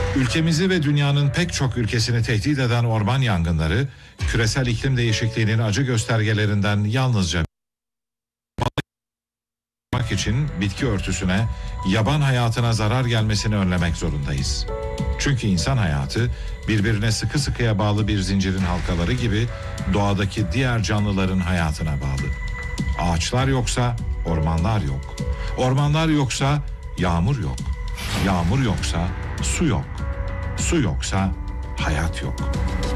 Ülkemizi ve dünyanın pek çok ülkesini tehdit eden orman yangınları, küresel iklim değişikliğinin acı göstergelerinden yalnızca için bitki örtüsüne, yaban hayatına zarar gelmesini önlemek zorundayız. Çünkü insan hayatı birbirine sıkı sıkıya bağlı bir zincirin halkaları gibi doğadaki diğer canlıların hayatına bağlı. Ağaçlar yoksa ormanlar yok. Ormanlar yoksa yağmur yok. Yağmur yoksa su yok. Su yoksa hayat yok.